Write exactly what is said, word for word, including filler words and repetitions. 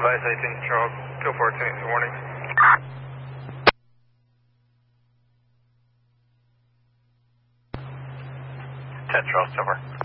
advise eighteen Charles, go fourteen, warning. ten Charles, over.